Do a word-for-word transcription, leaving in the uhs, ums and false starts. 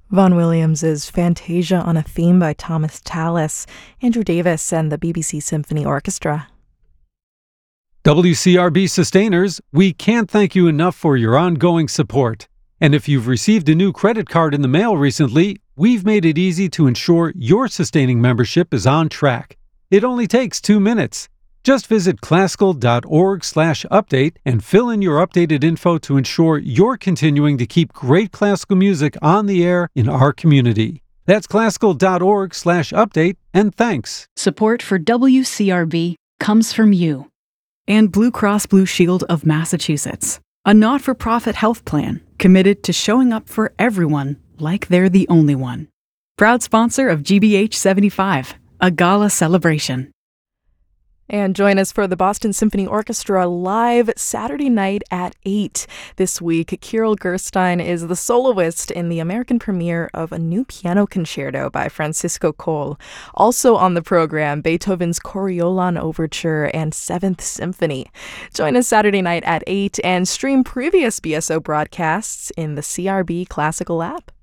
Vaughan Williams' Fantasia on a Theme by Thomas Tallis, Andrew Davis and the B B C Symphony Orchestra. W C R B Sustainers, we can't thank you enough for your ongoing support. And if you've received a new credit card in the mail recently, we've made it easy to ensure your sustaining membership is on track. It only takes two minutes. Just visit classical.org slash update and fill in your updated info to ensure you're continuing to keep great classical music on the air in our community. That's classical.org slash update, and thanks. Support for W C R B comes from you. And Blue Cross Blue Shield of Massachusetts, a not-for-profit health plan committed to showing up for everyone like they're the only one. Proud sponsor of G B H seventy-five, a gala celebration. And join us for the Boston Symphony Orchestra live Saturday night at eight. This week, Kirill Gerstein is the soloist in the American premiere of a new piano concerto by Francisco Coll. Also on the program, Beethoven's Coriolan Overture and Seventh Symphony. Join us Saturday night at eight and stream previous B S O broadcasts in the C R B Classical app.